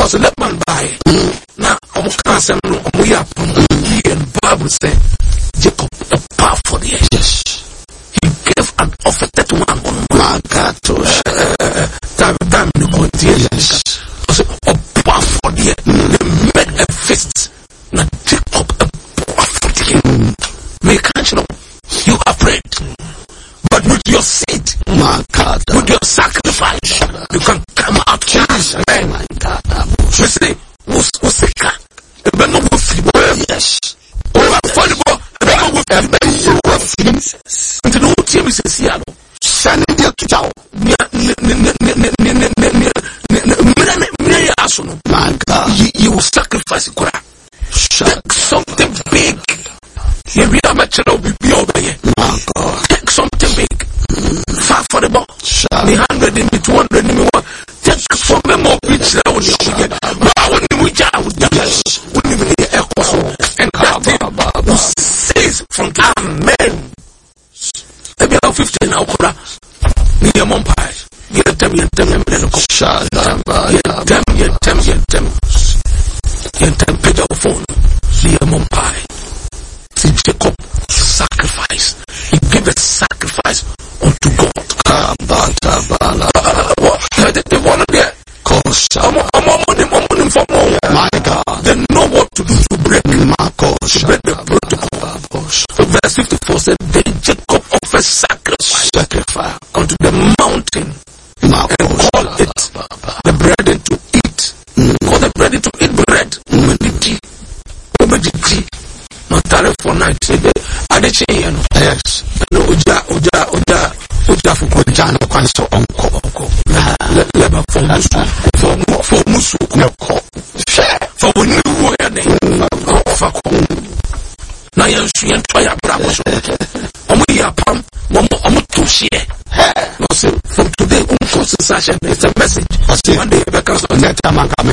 was a man by. Now, I'm cancer, we are and Bible said, Jacob, a powerful the yes. He gave an offer that one on my God to yes. A powerful the made a fist. Now, Jacob, a powerful the make you are prayed. But with your seed, my God, with your sacrifice, you can come out. Yes, my God. Listen, what's the car? Yes. Oh, affordable. Jesus. And no team is a Seattle. Sending the cow. My God. You will sacrifice it. Take something big. Here we are, my child, be over here. My God. Take something big. Far for the ball. 100 in me, 200 in me. Take some more beach now. And that says from Amen. Maybe I'm 15 now. Near Mumbai. Get them. Page of phone. Near Mumbai. See Jacob sacrifice. He gave a sacrifice unto God. They want to get my God. They know what to do to break my cause. To break the protocol. So verse 54 said, then Jacob offered sacrifice unto the mountain and call it the bread to eat. Call the bread to eat bread. Not tarry for night. Yes. Oja for Jano Quanso Uncle. Lever for Musu. For when you were a name. Now you're seeing Toya Bravo. We are Pam, one to share. From today, it's a message. One day, because of that time,